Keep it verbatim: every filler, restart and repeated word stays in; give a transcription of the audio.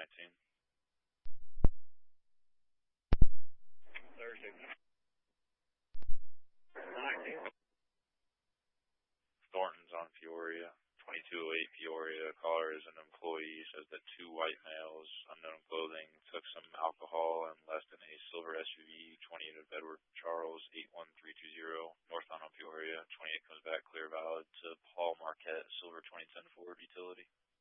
nineteen. Thursday. nineteen. Thornton's on Peoria. twenty-two oh eight Peoria. Caller is an employee. Says that two white males, unknown clothing, took some alcohol and left in a silver S U V, twenty-eight of Edward Charles, eight one three two zero, northbound on Peoria. twenty-eight comes back clear valid to Paul Marquette, silver twenty ten Ford utility.